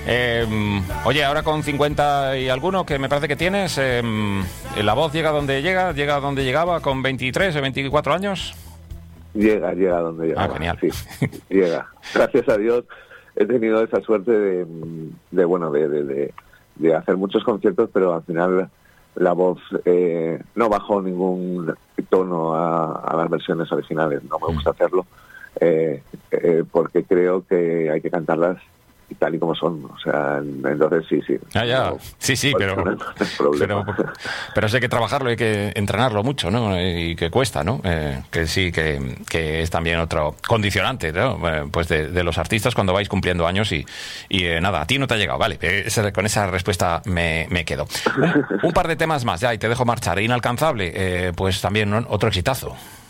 Oye, ahora con 50 y alguno, que me parece que tienes, ¿la voz llega donde llega? ¿Llega donde llegaba con 23 o 24 años? Llega donde llega. Genial. Sí, llega. Gracias a Dios he tenido esa suerte de hacer muchos conciertos, porque al final la voz no bajó ningún tono a las versiones originales. No me gusta hacerlo porque creo que hay que cantarlas tal y como son, o sea, entonces sí. Sí, pero sé que trabajarlo, hay que entrenarlo mucho, ¿no? Y que cuesta, ¿no? Que sí, que es también otro condicionante, ¿no? Pues de los artistas cuando vais cumpliendo años y nada, a ti no te ha llegado, vale, con esa respuesta me quedo. Un par de temas más ya y te dejo marchar. Inalcanzable, pues también, ¿no? Otro exitazo.